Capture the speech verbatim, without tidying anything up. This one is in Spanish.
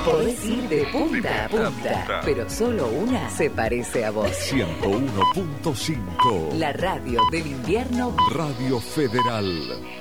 Podés ir de punta a punta, pero solo una se parece a vos. ciento uno punto cinco. La radio del invierno. Radio Federal.